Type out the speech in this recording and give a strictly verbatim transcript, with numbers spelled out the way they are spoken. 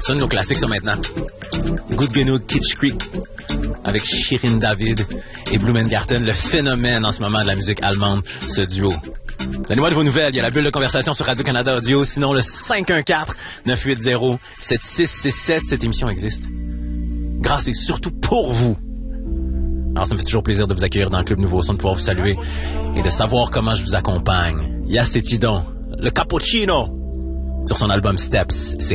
C'est un de nos classiques, ça, maintenant. Good Geno Kitsch Creek avec Shirin David et Blumengarten, le phénomène en ce moment de la musique allemande, ce duo. Donnez-moi de vos nouvelles, il y a la bulle de conversation sur Radio-Canada Audio, sinon le cinq un quatre, neuf huit zéro, sept six six sept, cette émission existe. Grâce et surtout pour vous. Alors ça me fait toujours plaisir de vous accueillir dans le Club Nouveau Son, de pouvoir vous saluer et de savoir comment je vous accompagne. Yacetidon, le cappuccino, sur son album Steps, c'est